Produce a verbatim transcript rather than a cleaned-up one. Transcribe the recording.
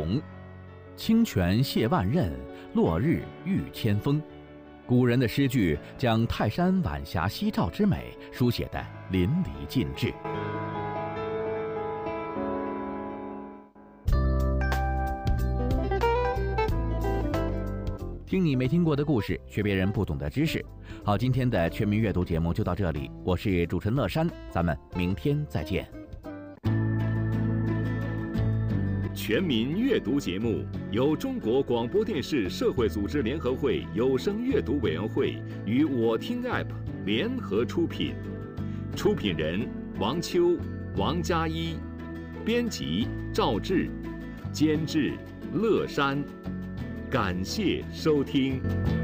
咏。清泉泻万仞，落日遇千峰。古人的诗句将泰山晚霞夕照之美书写得淋漓尽致。听你没听过的故事，学别人不懂的知识。好，今天的全民阅读节目就到这里，我是主持人乐山，咱们明天再见。 全民阅读节目由中国广播电视社会组织联合会有声阅读委员会与我听 App 联合出品，出品人王秋、王佳一，编辑赵志，监制乐山。感谢收听。